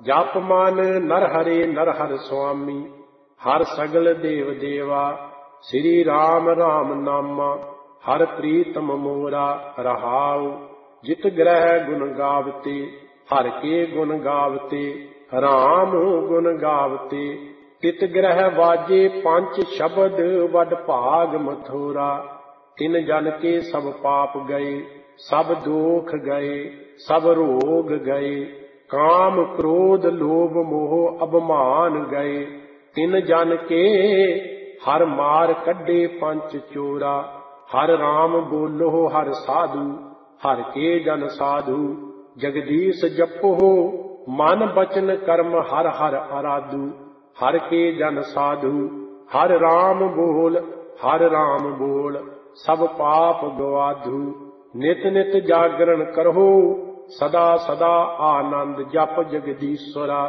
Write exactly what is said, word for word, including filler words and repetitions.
ਜਪ ਮਨ ਨਰ ਹਰੇ ਨਰ ਹਰਿ ਸੁਆਮੀ, ਹਰ ਸਗਲ ਦੇਵ ਦੇਵਾ। ਸ੍ਰੀ ਰਾਮ ਰਾਮ ਨਾਮਾ, ਹਰ ਪ੍ਰੀਤਮ ਮੋਰਾ। ਰਹਾਉ ਜਿਤ ਗ੍ਰਹਿ ਗੁਣ ਗਾਵਤੇ, ਹਰ ਕੇ ਗੁਣ ਗਾਵਤੇ। ਰਾਮ ਗੁਣ ਗਾਵਤੇ ਤਿਤ ਗ੍ਰਹਿ ਵਾਜੇ, ਪੰਚ ਸ਼ਬਦ ਵਡ ਭਾਗ ਮਥੁਰਾ। ਤਿਨ ਜਨ ਕੇ ਸਭ ਪਾਪ ਗਏ, ਸਭ ਦੋਖ ਗਏ, ਸਭ ਰੋਗ ਗਏ। ਕਾਮ ਕ੍ਰੋਧ ਲੋਭ ਮੋਹ ਅਭਮਾਨ ਗਏ। ਤਿਨ ਜਨ ਕੇ ਹਰ ਮਾਰ ਕੱਢੇ ਪੰਚ ਚੋਰਾ। ਹਰ ਰਾਮ ਬੋਲੋ ਹਰ ਸਾਧੂ, ਹਰ ਕੇ ਜਨ ਸਾਧੂ। ਜਗਦੀਸ਼ ਜਪੋ ਮਨ ਬਚਨ ਕਰਮ, ਹਰ ਹਰ ਅਰਾਧੂ। ਹਰ ਕੇ ਜਨ ਸਾਧੂ, ਹਰ ਰਾਮ ਬੋਲ, ਹਰ ਰਾਮ ਬੋਲ। ਸਭ ਪਾਪ ਗਵਾਧੂ। ਨਿਤ ਨਿਤ ਜਾਗਰਣ ਕਰੋ, ਸਦਾ ਸਦਾ ਆਨੰਦ ਜਪ ਜਗਦੀਸ਼ਵਰਾ।